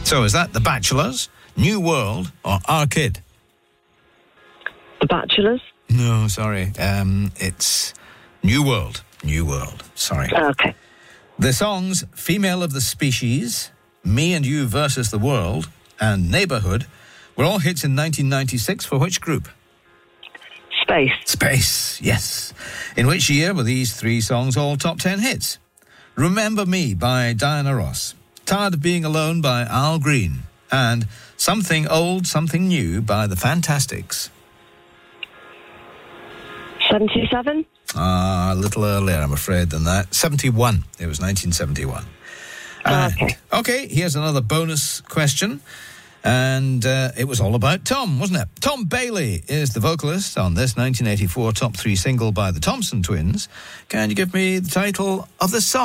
So is that The Bachelors, New World, or Our Kid? The Bachelors? No, sorry. It's New World. New World. Sorry. Okay. The songs Female of the Species, Me and You versus the World, and Neighborhood were all hits in 1996 for which group? Space. Space, yes. In which year were these three songs all top 10 hits? Remember Me by Diana Ross, Tired of Being Alone by Al Green, and Something Old, Something New by the Fantastics. 77? A little earlier, I'm afraid, than that. 71. It was 1971. Okay, here's another bonus question. And it was all about Tom, wasn't it? Tom Bailey is the vocalist on this 1984 top 3 single by the Thompson Twins. Can you give me the title of the song?